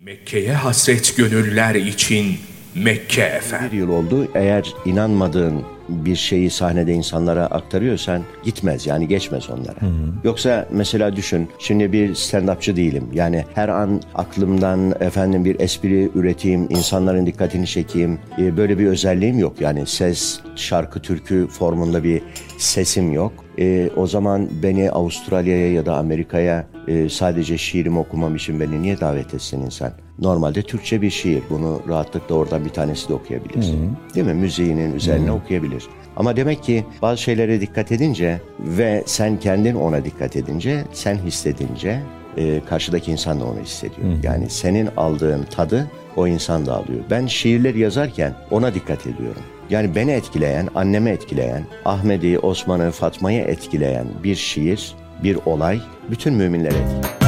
Mekke'ye hasret gönüller için Mekke efendim. Bir yıl oldu. Eğer inanmadığın bir şeyi sahnede insanlara aktarıyorsan gitmez, yani geçmez onlara. Yoksa mesela düşün, şimdi bir stand-upçı değilim. Yani her an aklımdan bir espri üreteyim, insanların dikkatini çekeyim. Böyle bir özelliğim yok. Yani ses, şarkı, türkü formunda bir sesim yok. O zaman beni Avustralya'ya ya da Amerika'ya sadece şiirimi okumam için beni niye davet etsin insan? Normalde Türkçe bir şiir. Bunu rahatlıkla oradan bir tanesi de okuyabilir. Değil mi? Müziğinin üzerine okuyabilir. Ama demek ki bazı şeylere dikkat edince ve sen kendin ona dikkat edince, sen hissedince karşıdaki insan da onu hissediyor. Yani senin aldığın tadı o insan da alıyor. Ben şiirler yazarken ona dikkat ediyorum. Yani beni etkileyen, annemi etkileyen, Ahmet'i, Osman'ı, Fatma'yı etkileyen bir şiir, bir olay bütün müminleri etkiler.